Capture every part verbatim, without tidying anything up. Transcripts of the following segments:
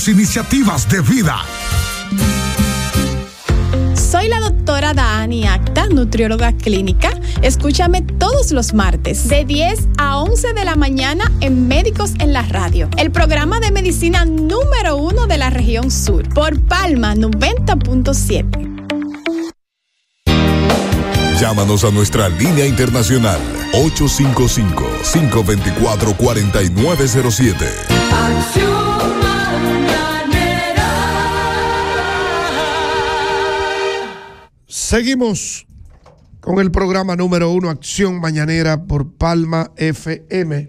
Iniciativas de vida. Soy la doctora Dani Acta, nutrióloga clínica. Escúchame todos los martes de diez a once de la mañana en Médicos en la Radio, el programa de medicina número uno de la región sur, por Palma noventa punto siete. Llámanos a nuestra línea internacional ocho cinco cinco, cinco dos cuatro, cuatro nueve cero siete. Seguimos con el programa número uno, Acción Mañanera por Palma F M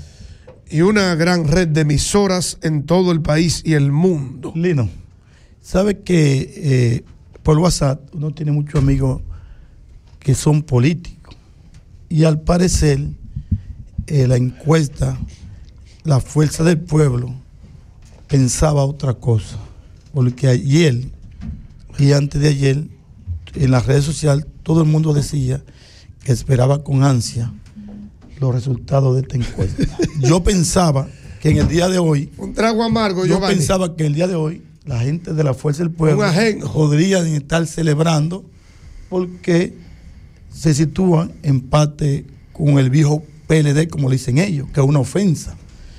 y una gran red de emisoras en todo el país y el mundo. Lino, ¿sabe que eh, por WhatsApp uno tiene muchos amigos que son políticos? Y al parecer, eh, la encuesta, la fuerza del pueblo, pensaba otra cosa. Porque ayer y antes de ayer, en las redes sociales, todo el mundo decía que esperaba con ansia los resultados de esta encuesta. Yo pensaba que en el día de hoy, un trago amargo, yo Giovanni. pensaba que el día de hoy la gente de la Fuerza del Pueblo podrían estar celebrando porque se sitúan en empate con el viejo P L D, como le dicen ellos, que es una ofensa.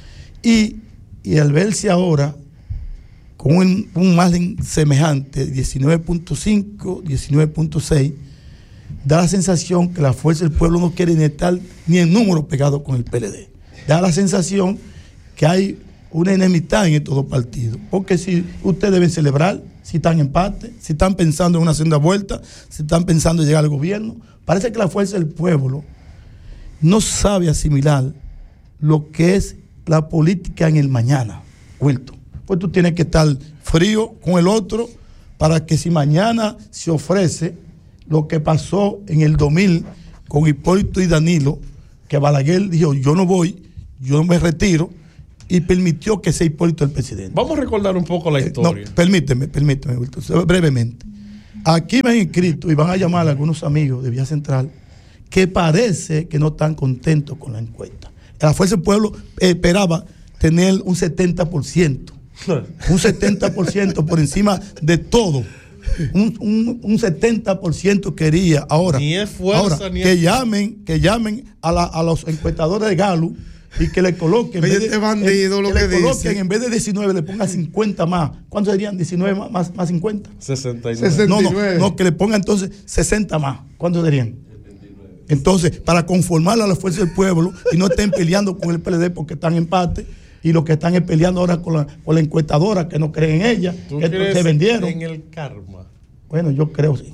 Y, y al verse ahora con un, un margen semejante, diecinueve punto cinco, diecinueve punto seis, da la sensación que la Fuerza del Pueblo no quiere ni estar ni en número pegado con el P L D. Da la sensación que hay una enemistad en estos dos partidos. Porque si ustedes deben celebrar, si están en empate, si están pensando en una segunda vuelta, si están pensando en llegar al gobierno, parece que la Fuerza del Pueblo no sabe asimilar lo que es la política en el mañana, Wilton. Pues tú tienes que estar frío con el otro para que si mañana se ofrece lo que pasó en el dos mil con Hipólito y Danilo, que Balaguer dijo, yo no voy, yo me retiro, y permitió que sea Hipólito el presidente. Vamos a recordar un poco la historia. Eh, no, permíteme, permíteme, brevemente. Aquí me han inscrito y van a llamar a algunos amigos de Vía Central que parece que no están contentos con la encuesta. La Fuerza del Pueblo eh, esperaba tener un setenta por ciento. Un setenta por ciento por encima de todo. Un, un, un setenta por ciento quería. Ahora, ni es fuerza, ahora ni que es... llamen, que llamen a, la, a los encuestadores de Galo y que le coloquen, en vez de, este bandido, en, lo que que le coloquen dice. En vez de diecinueve le pongan cincuenta más. ¿Cuántos serían? diecinueve más, más, más cincuenta. sesenta y nueve. sesenta y nueve. No, no, no, que le pongan entonces sesenta más. ¿Cuántos serían? Entonces, para conformar a la Fuerza del Pueblo y no estén peleando con el P L D porque están en empate, y los que están es peleando ahora con la, con la encuestadora que no creen en ella, ¿Tú que crees se vendieron. en el karma? Bueno, yo creo sí.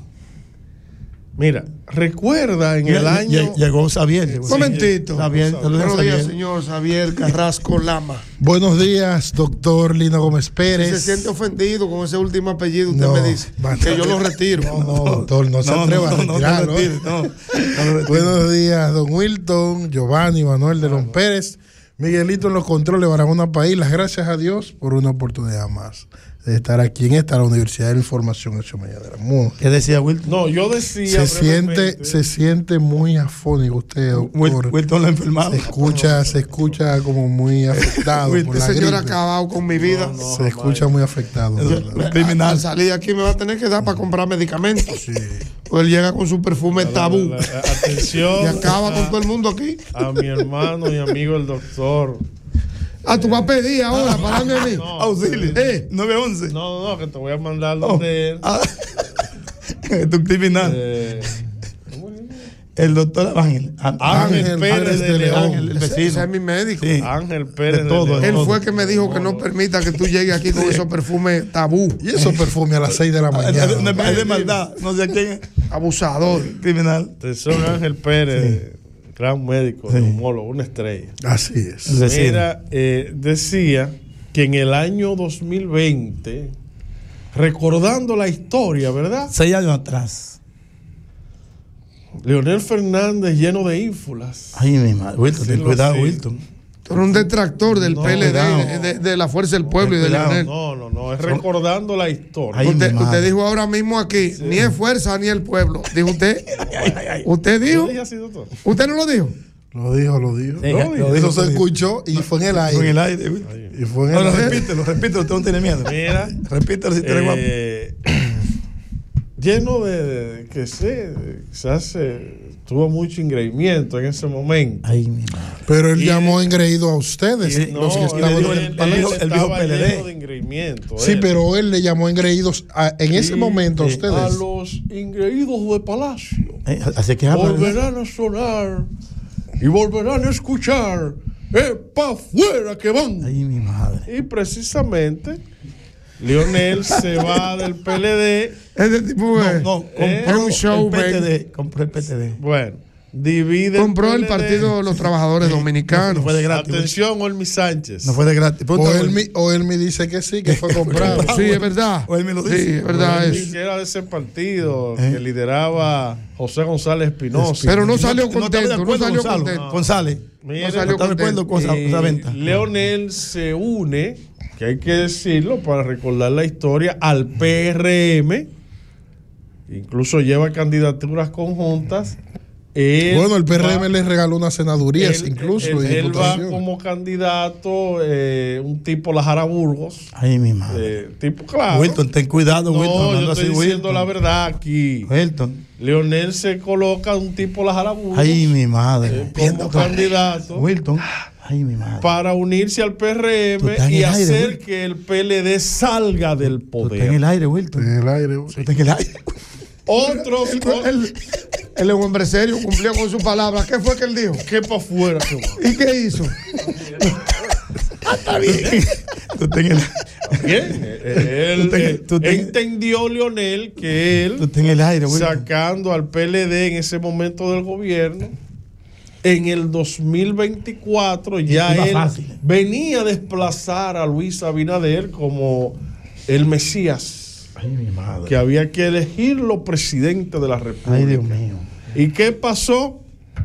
Mira, recuerda en Mira, el año... Llegó Xavier. Llegó Un momentito. Xavier, Buenos días, señor Xavier Carrasco Lama. Buenos días, doctor Lino Gómez Pérez. Si se siente ofendido con ese último apellido, usted no, me dice que yo lo retiro. No, no, doctor, no, no se atreva no, a retirarlo. No, retire, no, no Buenos días, don Wilton, Giovanni, Manuel de Lón Pérez, Miguelito en los controles, Barahona País. Las gracias a Dios por una oportunidad más de estar aquí en esta, la Universidad de la Información Hecho Mañanera. ¿Qué decía Wilton? No, yo decía. Se siente, se siente muy afónico usted, doctor. Wilton lo enfermado. Se escucha, se escucha como muy afectado. por Este la señor gripe. ha acabado con mi vida. No, no, se escucha muy afectado. Criminal. Al salir aquí me va a tener que dar para comprar medicamentos. Sí. Pues él llega con su perfume tabú. La, la, la, atención. Y acaba con todo el mundo aquí. A mi hermano y amigo el doctor. Ah, tú vas a pedir ahora para darme a mí. No, Auxilio. Eh. nueve once. No, no, no, que te voy a mandar donde él. Ah. Tu criminal. Eh, El doctor Ángel. Ángel, Ángel Pérez, Pérez de de León. Ángel, el Ese, vecino. ese es mi médico. Sí. Ángel Pérez De todo, de León. Él todo. fue que me dijo que no permita que tú llegues aquí con esos perfumes tabú. Y esos perfumes a las seis de la Es mañana. de, de, de maldad. No sé quién es. Abusador. Criminal. Atención, Ángel Pérez, Sí. gran médico, Sí. neumólogo, una estrella. Así es. El vecino. Mira, eh, decía que en el año dos mil veinte, recordando la historia, ¿verdad? Seis años atrás. Leonel Fernández lleno de ínfulas. Ay, mi madre. Wilton, ten Sí, cuidado, sí. Wilton. Tú eres un detractor del No, P L D, cuidado. de, de- de la Fuerza del Pueblo y de Cuidado. Leonel. No, no, no, es recordando la historia. Ay, Usted, mi madre. usted dijo ahora mismo aquí, ni es fuerza ni el pueblo. Dijo usted. Usted Yo dijo. dije así, doctor. ¿Usted no lo dijo? Lo dijo, lo dijo. Sí, lo lo dijo. dijo, Eso se lo dijo. escuchó y fue en el aire. Fue en el aire. Y fue en No, el no, aire. repítelo, repítelo, usted no tiene miedo. Mira, Repítelo si tiene guapo. eh, lleno de, de que sé, quizás eh, tuvo mucho engreimiento en ese momento. Ay, mi madre. Pero él Y llamó él- engreído a ustedes, Y- los no, que estaban dijo él, en el- el él Palacio. el viejo estaba P L D. lleno de engreimiento. Sí, él. pero él le llamó engreídos a- en ese Y- momento a sí, ustedes. A los engreídos de Palacio Eh, así que habla, ¿verdad? volverán a sonar y volverán a escuchar. ¡Eh, pa' afuera que van! Ay, mi madre. Y precisamente Leonel se va del P L D. Este tipo No, eh, no, Eh, compró un show, el P T D. Compró el P T D. Bueno, divide. compró el P L D. Partido de los Trabajadores Dominicanos. No fue de gratis. Atención, Olmi Sánchez. No fue de gratis. O Pregúntale, él, mi- o él me dice que sí, que fue comprado. Sí, es verdad. O él me lo dice. Sí, es verdad Ni eso. siquiera de ese partido Eh. que lideraba José González Espinosa. Pero no salió No estaba de contento, no acuerdo, salió Gonzalo. contento. González. Mire, no salió No está de acuerdo con esa, eh, esa venta. Leonel se une, que hay que decirlo para recordar la historia, al P R M. Incluso lleva candidaturas conjuntas. Él Bueno, el P R M va- le regaló unas senadurías él- incluso. Él, y él va diputaciones. como candidato, eh, un tipo Lajara Burgos. Ay, mi madre. eh, tipo, claro. Wilton, ten cuidado, no, Wilton. yo hablando estoy así, diciendo Wilton. la verdad aquí. Wilton. Leonel se coloca un tipo Lajara Burgos Ay, mi madre. eh, como candidato Wilton. Ay, mi madre. para unirse al P R Tú M estás en y el aire, hacer Wilton. que el P L D salga del Tú estás en poder. el aire, Wilton. En el aire. Tú estás en el aire. Otros, Él, él- él es un hombre serio, cumplió con su palabra. ¿Qué fue que él dijo? ¿qué para afuera? ¿Y qué hizo? Está bien. Tú estás en el Bien, eh, él, Tú te- eh, tú te- entendió Leonel que Tú él estás en el aire, Wilton. sacando al P L D en ese momento del gobierno, en el dos mil veinticuatro ya Iba él fácil. venía a desplazar a Luis Abinader como el Mesías, Ay, mi madre. que había que elegirlo presidente de la República. Ay, Dios mío. ¿Y qué pasó?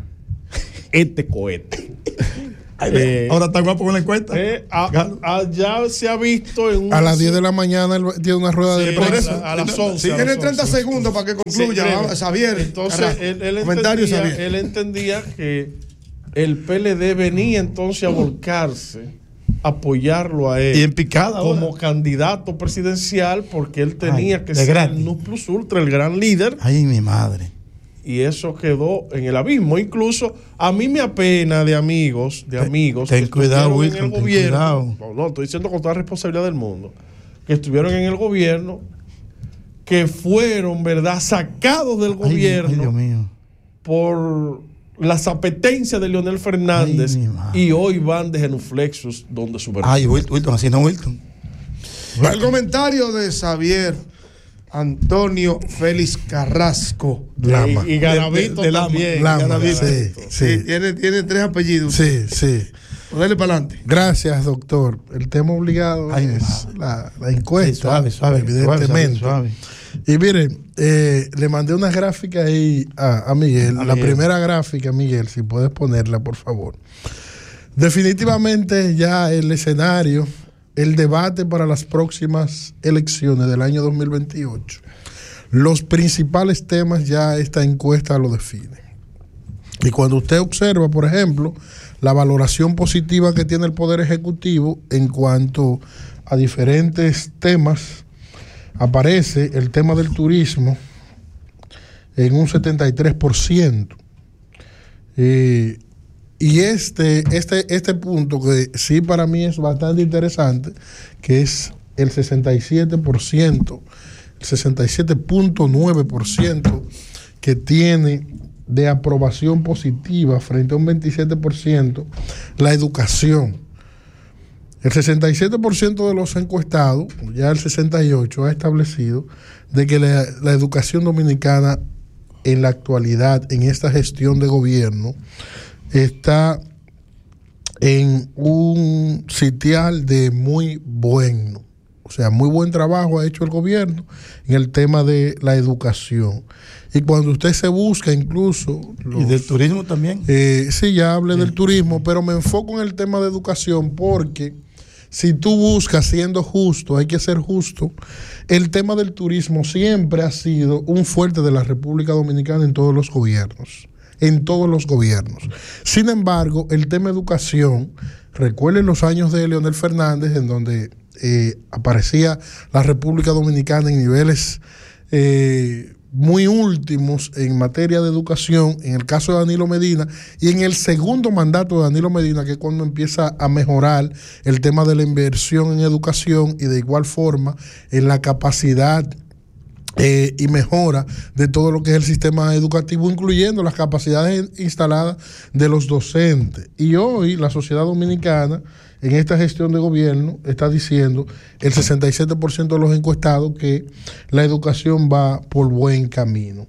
Este cohete. Ay, Eh, ahora está guapo con la encuesta. Eh, a- Galo. a- ya se ha visto en un- A las diez de la mañana él tiene una rueda Sí, de por prensa. eso, a las once. Si a tiene las treinta once. segundos para que concluya, Sí, vamos, Xavier. Entonces, Carajo. él, él Comentarios, entendía, Xavier. él entendía que el P L D venía entonces a volcarse, a apoyarlo a él Y en picada ahora. como candidato presidencial, porque él tenía Ay, que de ser gratis. el non plus ultra, el gran líder, Ay, mi madre. y eso quedó en el abismo. Incluso a mí me apena de amigos, de Ten- amigos ten que cuidado, estuvieron en Wilson, el ten gobierno. cuidado. No, no, estoy diciendo con toda responsabilidad del mundo, que estuvieron en el gobierno, que fueron, ¿verdad?, sacados del Ay, ay, gobierno Dios mío. por las apetencias de Leonel Fernández, Ay, mi madre. y hoy van de genuflexos donde su Ay, Wilton, Wilton, así no, Wilton. El comentario de Xavier Antonio Félix Carrasco. Lama. y, y Garavito De- de Lama. también. Lama, Garavito. sí, Sí, sí. tiene, tiene tres apellidos. Sí, sí. Dale para adelante. Gracias, doctor. El tema obligado Ay, es madre. la, la encuesta. Sí, suave, suave, evidentemente. suave, suave. Y miren, eh, le mandé una gráfica ahí a, a Miguel. A la Miguel. primera gráfica, Miguel, si puedes ponerla, por favor. Definitivamente ya el escenario, el debate para las próximas elecciones del año dos mil veintiocho, los principales temas ya esta encuesta lo define. Y cuando usted observa, por ejemplo, la valoración positiva que tiene el Poder Ejecutivo en cuanto a diferentes temas, aparece el tema del turismo en un setenta y tres por ciento. Eh, y este, este, este punto que sí para mí es bastante interesante, que es el sesenta y siete por ciento, el sesenta y siete punto nueve por ciento que tiene de aprobación positiva frente a un veintisiete por ciento la educación. El sesenta y siete por ciento de los encuestados, ya el sesenta y ocho por ciento ha establecido de que la, la educación dominicana en la actualidad, en esta gestión de gobierno, está en un sitial de muy bueno. O sea, muy buen trabajo ha hecho el gobierno en el tema de la educación. Y cuando usted se busca incluso... Y del turismo también. Eh, sí, ya hablé del turismo, pero me enfoco en el tema de educación porque si tú buscas siendo justo, hay que ser justo, el tema del turismo siempre ha sido un fuerte de la República Dominicana en todos los gobiernos. en todos los gobiernos. Sin embargo, el tema educación, recuerden los años de Leonel Fernández, en donde eh, aparecía la República Dominicana en niveles eh, muy últimos en materia de educación, en el caso de Danilo Medina, y en el segundo mandato de Danilo Medina, que es cuando empieza a mejorar el tema de la inversión en educación y de igual forma en la capacidad eh, y mejora de todo lo que es el sistema educativo, incluyendo las capacidades instaladas de los docentes. Y hoy la sociedad dominicana, en esta gestión de gobierno, está diciendo el sesenta y siete por ciento de los encuestados que la educación va por buen camino.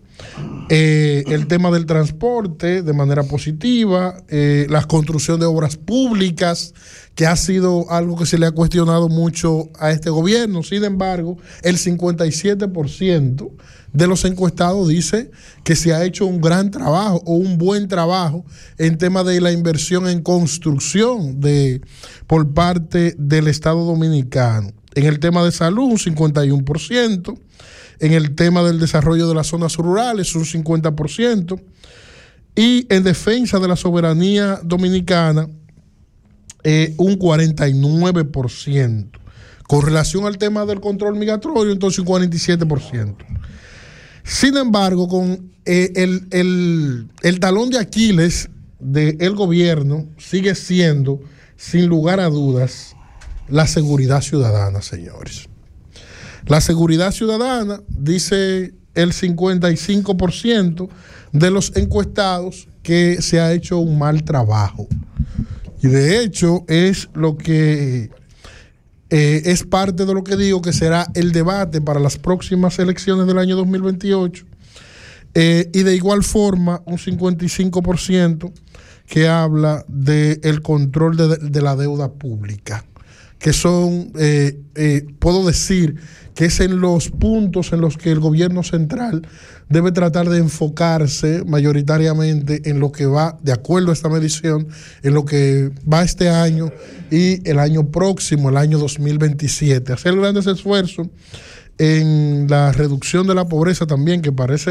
Eh, el tema del transporte de manera positiva, eh, la construcción de obras públicas, que ha sido algo que se le ha cuestionado mucho a este gobierno. Sin embargo, el cincuenta y siete por ciento de los encuestados dice que se ha hecho un gran trabajo o un buen trabajo en tema de la inversión en construcción de, por parte del Estado Dominicano. En el tema de salud, un cincuenta y uno por ciento. En el tema del desarrollo de las zonas rurales, un cincuenta por ciento. Y en defensa de la soberanía dominicana, eh, un cuarenta y nueve por ciento. Con relación al tema del control migratorio, entonces un cuarenta y siete por ciento. Sin embargo, con eh, el, el, el talón de Aquiles del gobierno sigue siendo, sin lugar a dudas, la seguridad ciudadana, señores. La seguridad ciudadana, dice el cincuenta y cinco por ciento de los encuestados, que se ha hecho un mal trabajo. Y de hecho es lo que eh, es parte de lo que digo que será el debate para las próximas elecciones del año dos mil veintiocho. Eh, y de igual forma, un cincuenta y cinco por ciento que habla del control de, de la deuda pública, que son, eh, eh, puedo decir, que es en los puntos en los que el gobierno central debe tratar de enfocarse mayoritariamente en lo que va, de acuerdo a esta medición, en lo que va este año y el año próximo, el año dos mil veintisiete. Hacer grandes esfuerzos en la reducción de la pobreza también, que parece